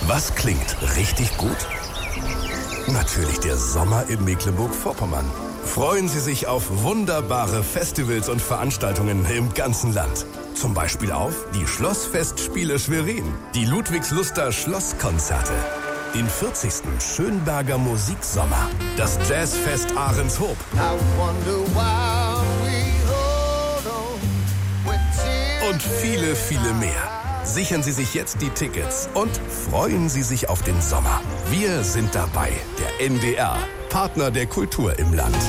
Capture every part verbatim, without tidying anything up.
Was klingt richtig gut? Natürlich der Sommer in Mecklenburg-Vorpommern. Freuen Sie sich auf wunderbare Festivals und Veranstaltungen im ganzen Land. Zum Beispiel auf die Schlossfestspiele Schwerin, die Ludwigsluster Schlosskonzerte, den vierzigsten Schönberger Musiksommer, das Jazzfest Ahrenshoop und viele, viele mehr. Sichern Sie sich jetzt die Tickets und freuen Sie sich auf den Sommer. Wir sind dabei, der N D R, Partner der Kultur im Land.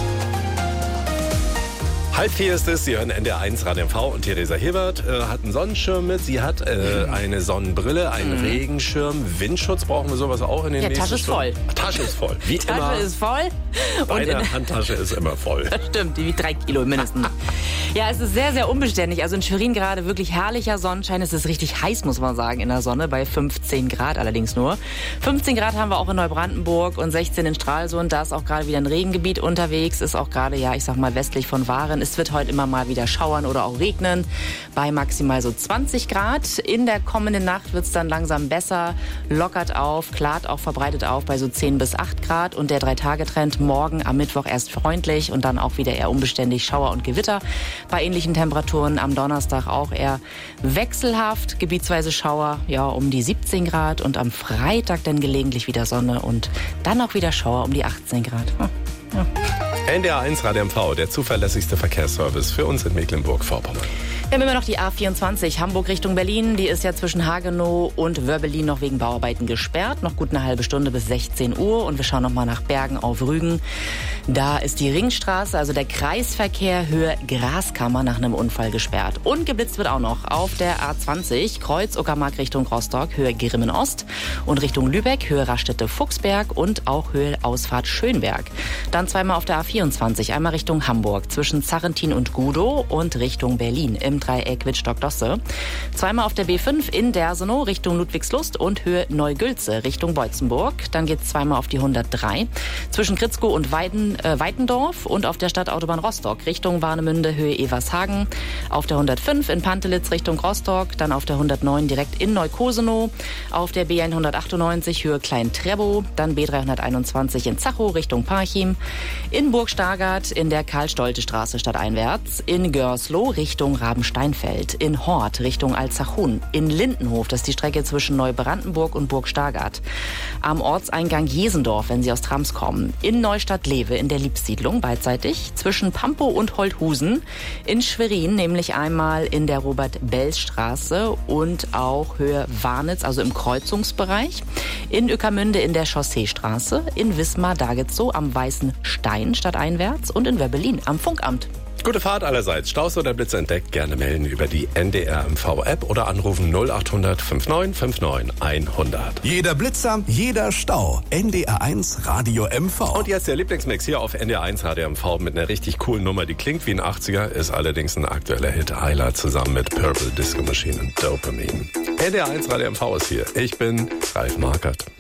Halb vier ist es, Sie hören N D R eins Radio M V und Theresa Hebert äh, hat einen Sonnenschirm mit. Sie hat äh, eine Sonnenbrille, einen mhm. Regenschirm, Windschutz. Brauchen wir sowas auch in den ja, nächsten Tasche ist voll. Stunden? Tasche ist voll. Wie Die Tasche immer. ist voll. Meine Handtasche ist immer voll. Das stimmt, die wiegt drei Kilo mindestens. Ja, es ist sehr, sehr unbeständig. Also in Schwerin gerade wirklich herrlicher Sonnenschein. Es ist richtig heiß, muss man sagen, in der Sonne, bei fünfzehn Grad allerdings nur. fünfzehn Grad haben wir auch in Neubrandenburg und sechzehn in Stralsund. Da ist auch gerade wieder ein Regengebiet unterwegs. Ist auch gerade, ja, ich sag mal, westlich von Waren. Es wird heute immer mal wieder schauern oder auch regnen. Bei maximal so zwanzig Grad. In der kommenden Nacht wird es dann langsam besser. Lockert auf, klart auch verbreitet auf bei so zehn bis acht Grad. Und der Drei-Tage-Trend morgen am Mittwoch erst freundlich und dann auch wieder eher unbeständig Schauer und Gewitter. Bei ähnlichen Temperaturen am Donnerstag auch eher wechselhaft, gebietsweise Schauer, ja, um die siebzehn Grad und am Freitag dann gelegentlich wieder Sonne und dann auch wieder Schauer um die achtzehn Grad. Hm. Ja. N D R eins Radio M V, der zuverlässigste Verkehrsservice für uns in Mecklenburg-Vorpommern. Wir haben immer noch die A vierundzwanzig, Hamburg Richtung Berlin. Die ist ja zwischen Hagenow und Wörbelin noch wegen Bauarbeiten gesperrt. Noch gut eine halbe Stunde bis sechzehn Uhr. Und wir schauen noch mal nach Bergen auf Rügen. Da ist die Ringstraße, also der Kreisverkehr Höhe Graskammer, nach einem Unfall gesperrt. Und geblitzt wird auch noch auf der A zwanzig, Kreuz Uckermark Richtung Rostock, Höhe Grimmen Ost. Und Richtung Lübeck, Höhe Raststätte-Fuchsberg und auch Höhe Ausfahrt Schönberg. Dann zweimal auf der A vierundzwanzig, einmal Richtung Hamburg, zwischen Zarrentin und Gudow und Richtung Berlin im Dreieck Wittstock-Dosse. Zweimal auf der B fünf in Dersenow Richtung Ludwigslust und Höhe Neugülze Richtung Beutzenburg. Dann geht es zweimal auf die hundertdrei zwischen Kritzkow und Weiden, äh, Weitendorf und auf der Stadtautobahn Rostock Richtung Warnemünde Höhe Evershagen. Auf der hundertfünf in Pantelitz Richtung Rostock. Dann auf der hundertneun direkt in Neukosenow. Auf der B hundertachtundneunzig Höhe Klein-Trebow. Dann B dreihunderteinundzwanzig in Zachow Richtung Parchim. In Burg-Stargard in der Karl-Stolte-Straße stadteinwärts. In Görsloh Richtung Rabensteinfeld. In Hort Richtung Alzachun. In Lindenhof, das ist die Strecke zwischen Neubrandenburg und Burg-Stargard. Am Ortseingang Jesendorf, wenn Sie aus Trams kommen. In Neustadt-Lewe in der Liebsiedlung beidseitig. Zwischen Pampow und Holthusen. In Schwerin, nämlich einmal in der Robert-Belz-Straße und auch Höhe Warnitz, also im Kreuzungsbereich. In Ueckermünde in der Chausseestraße. In Wismar, da geht's so am Weißen Stein stadteinwärts und in Wörbelin am Funkamt. Gute Fahrt allerseits. Staus oder Blitze entdeckt, gerne melden über die N D R M V-App oder anrufen null acht hundert neunundfünfzig neunundfünfzig hundert. Jeder Blitzer, jeder Stau. N D R eins Radio M V. Und jetzt der Lieblingsmix hier auf N D R eins Radio M V mit einer richtig coolen Nummer. Die klingt wie ein achtziger, ist allerdings ein aktueller Hit. Ayla zusammen mit Purple Disco Machine und Dopamine. N D R eins Radio M V ist hier. Ich bin Ralf Markert.